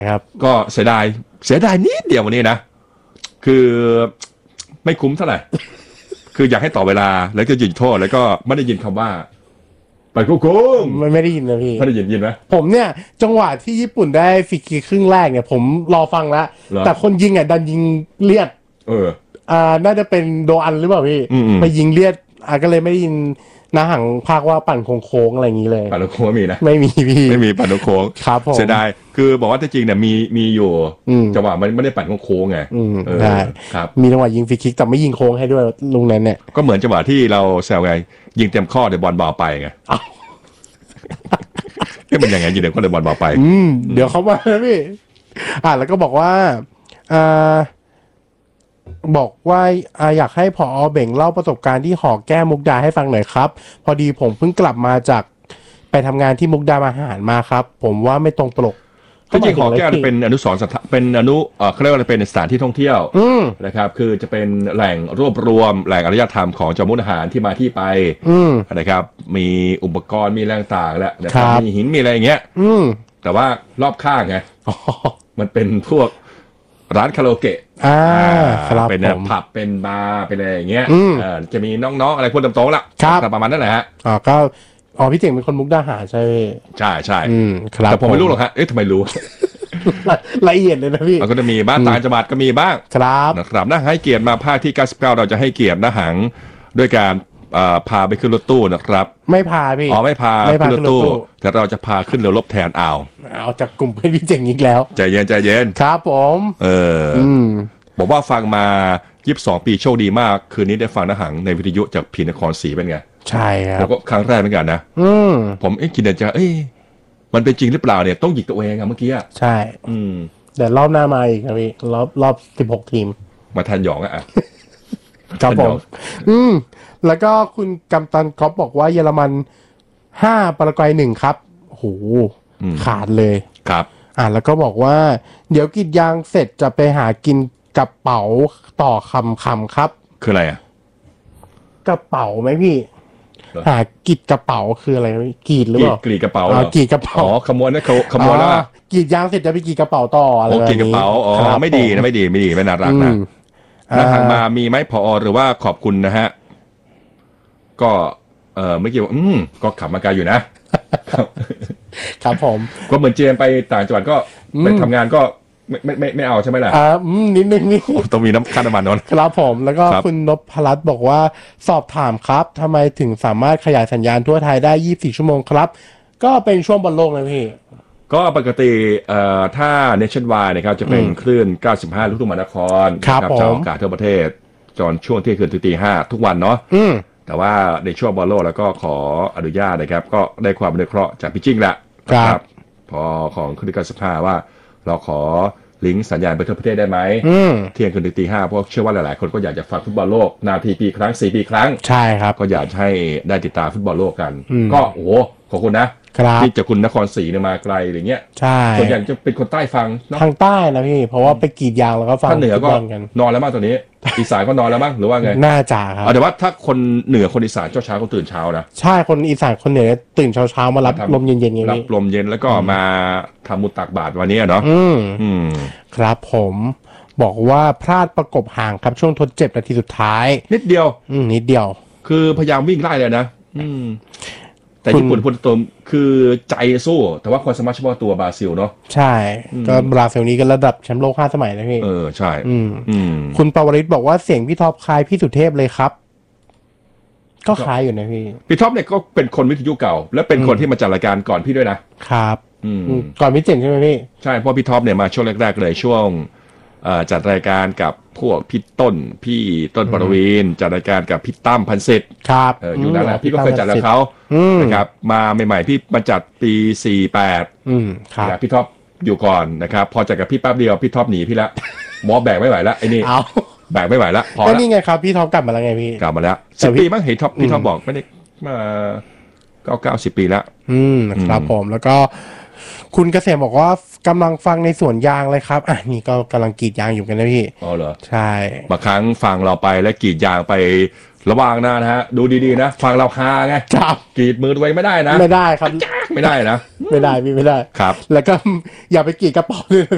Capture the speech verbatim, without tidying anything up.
ครับก็เสียดายเสียดายนิดเดียววันนี้นะคือไม่คุ้มเท่าไหร่ คืออยากให้ต่อเวลาแล้วก็ยิงโทษแล้วก็ไม่ได้ยินคำว่าไปโค้งไม่ไม่ได้ยินนะพี่ไม่ได้ยินยินไหมผมเนี่ยจังหวะที่ญี่ปุ่นได้ฟรีคิกครึ่งแรกเนี่ยผมรอฟังแล้วแต่คนยิงอ่ะดันยิงเลียดเอออ่าน่าจะเป็นโดอันหรือเปล่าพี่ไปยิงเลียดอ่ะก็เลยไม่ได้ยินนาหังภาคว่าปั่นโค้งๆอะไรอย่างนี้เลยปั่นโค้งไม่มีนะไม่มีพี่ไม่มีปั่นโค้งครับผมเสียดายคือบอกว่าจริงเนี่ยมีมีอยู่จังหวะมันไม่ได้ปั่นโค้งไงได้ครับมีจังหวะยิงฟรีคิกแต่ไม่ยิงโค้งให้ด้วยลุงนั้นเนี่ยก็เหมือนจังหวะที่เราแซวไงยิงเต็มข้อเดี๋ยวบอลเบาไปไงนี่มันยังไงยิงเต็มข้อเดี๋ยวบอลเบาไปเดี๋ยวเขามาพี่อ่าแล้วก็บอกว่าอ่าบอกว่าอยากให้ผอ.เบ่งเล่าประสบการณ์ที่หอแก้มุกดาให้ฟังหน่อยครับพอดีผมเพิ่งกลับมาจากไปทำงานที่มุกดาหารมาครับผมว่าไม่ตรงปกก็จริงหอแก้วเป็นอนุสรณ์สถานเป็นอนุเอ่อเขาเรียกว่าเป็นสถานที่ท่องเที่ยวนะครับคือจะเป็นแหล่งรวบรวมแหล่งอารยธรรมของจังหวัดมุกดาหารที่มาที่ไปนะครับมีอุปกรณ์มีแรงต่างแล้วนะครับมีหินมีอะไรอย่างเงี้ยแต่ว่ารอบข้างไงมันเป็นพวกร้านคาราโอเกะอ่าเป็นผับเป็นบาร์เป็นอะไรอย่างเงี้ยจะมีน้องๆอะไรพวกตรงๆละประมาณนั้นแหละฮะอ๋อก็อ๋อพี่เจ๋งเป็นคนมุกดาหารใช่ใช่ใช่แต่ผมไม่รู้หรอกฮะเอ๊ะทำไมรู้ละเอียดเลยนะพี่เราก็จะมีบ้านต่างจังหวัดก็มีบ้างครับนะครับน่าให้เกียรติมาภาคที่เก้าสิบเก้าเราจะให้เกียรตินะหังด้วยการพาไปขึ้นรถตู้นะครับไม่พาพี่อ๋อไม่พาขึ้นรถตู้แต่เราจะพาขึ้นเรือรบแทนอ่าวเอาจากกลุ่มเพื่อนพี่เจ๋งอีกแล้วใจเย็นใจเย็นครับผมเออบอกว่าฟังมายี่สิบสองปีโชคดีมากคืนนี้ได้ฟังนะหังในวิทยุจากพีนครศรีเป็นไงใช่ครับแล้วก็ครั้งแรกเหมือนกันนะผมเอ๊ะคิดเดินจะเอ้ยมันเป็นจริงหรือเปล่าเนี่ยต้องหยิกตัวเองอะเมื่อกี้อะใช่แต่รอบหน้ามาอีกครับพี่รอบรอบสิบหกทีมมาทันหยองอะครับผมอืมแล้วก็คุณกัมตันก๊อฟบอกว่าเยอรมันห้าปารากวัยหนึ่งครับโหขาดเลยครับอ่าแล้วก็บอกว่าเดี๋ยวกิจยางเสร็จจะไปหากินกระเป๋าต่อคำคำครับคืออะไรอ่ะกระเป๋าไหมพี่หากิจกระเป๋าคืออะไรกีดหรือเปล่ากรีดกระเป๋ากีดกระเป๋าอ๋อขโมยนะเขาขโมยแล้วกีดยางเสร็จจะไปกีดกระเป๋าต่ออะไรแบบนี้กีดกระเป๋าอ๋อไม่ดีนะไม่ดีไม่ดีไม่น่ารักนะแล้วทางมามีไหมผอ.หรือว่าขอบคุณนะฮะก็เออไม่เกี่ยวอืมก็ขับมาไกลอยู่นะครับผมก็เหมือนเจมไปต่างจังหวัดก็ไปทำงานก็ไม่ไม่ไม่ไม่เอาใช่ไหมล่ะอ่านิดนึงนี่ต้องมีน้ำค่าน้ำมันนนครับผมแล้วก็คุณนพรัตน์บอกว่าสอบถามครับทำไมถึงสามารถขยายสัญญาณทั่วไทยได้ยี่สิบสี่ชั่วโมงครับก็เป็นช่วงบอลโลกนะพี่ก็ปกติเอ่อถ้า Nationwide นะครับจะเป็นคลื่นเก้าสิบห้าลูกทุ่งมหานครครับจะออกอากาศทั่วประเทศจนช่วงที่คืนถึงตีห้าทุกวันเนาะแต่ว่าในช่วงบอลโลกแล้วก็ขออนุญาตนะครับก็ได้ความอนุเคราะห์จากพี่จิ้งแหละครับพอของคลื่นเก้าสิบห้าว่าเราขอลิงก์สัญญาณไปทั่วประเทศได้ไหมเที่ยงคืนถึงตีห้าเพราะเชื่อว่าหลายๆคนก็อยากจะฟังฟุตบอลโลกนาทีปีครั้งสี่ปีครั้งใช่ครับก็อยากให้ได้ติดตามฟุตบอลโลกกันก็โอ้โหขอบคุณนะที่จากคุณนครศรีเนี่ยมาไกลอะไรเงี้ยใช่ส่วนใหญ่จะเป็นคนใต้ฟังทางใต้นะพี่เพราะว่าไปกรีดยางแล้วก็ฟังเหนือก็นอนแล้วมั้งตอนนี้อีสานก็นอนแล้วมั้งหรือว่าไงน่าจะครับแต่ว่าถ้าคนเหนือคนอีสานเช้าเช้าก็ตื่นเช้านะใช่คนอีสานคนเหนือตื่นเช้าเช้ามารับลมเย็นๆอย่างนี้รับลมเย็นแล้วก็มาทำมุตตักบาตรวันนี้เนาะอืมครับผมบอกว่าพลาดประกบห่างครับช่วงทดเจ็บนาทีสุดท้ายนิดเดียวอืมนิดเดียวคือพยายามวิ่งไล่เลยนะอืมแต่ญี่ปุ่นพูดตรงคือใจสู้แต่ว่าความสามารถเฉพาะตัวบราซิลเนาะใช่ก็บราซิลนี้ก็ระดับแชมป์โลกห้าสมัยนะพี่เออใช่อืมอืมคุณปวริศบอกว่าเสียงพี่ท็อปคล้ายพี่สุเทพเลยครับก็คล้ายอยู่นะพี่พี่ท็อปเนี่ยก็เป็นคนวิทยุเก่าและเป็นคนที่มาจัดรายการก่อนพี่ด้วยนะครับอืมก่อนพี่เจ๋งใช่ไหมพี่ใช่เพราะพี่ท็อปเนี่ยมาช่วงแรกๆเลยช่วงจัดรายการกับพวกพี่ต้นพี่ต้นปรวีณจัดรายการกับพี่ตั้มพันศิษย์ครับอยู่นั่นแหละพี่ก็เคยจัดกับเขานะครับมาใหม่ๆพี่มาจัดปีสี่สิบแปดครับพี่ท็อปอยู่ก่อนนะครับพอจัดกับพี่แป๊บเดียวพี่ท็อปหนีพี่ละหมอแบกไม่ไหวแล้วไอ้นี่แบกไม่ไหวแล้วพอแล้วนี่ไงครับพี่ท็อปกลับมาแล้วไงพี่กลับมาแล้วสิบปีมั้งเห็นท็อปพี่ท็อปบอกไม่ได้มาเก้าเก้าสิบปีแล้วอืมครับผมแล้วก็คุณเกษมบอกว่ากำลังฟังในสวนยางเลยครับอ่ะนี่ก็กำลังกรีดยางอยู่กันนะพี่อ๋อเหรอใช่บางครั้งฟังเราไปและกรีดยางไประวังนะนะฮะดูดีๆนะฟังเราคาไงครับกรีดมือไว้ไม่ได้นะไม่ได้ครับไม่ได้นะไม่ได้พี่ไม่ได้ครับแล้วก็อย่าไปกรีดกระเป๋าเลย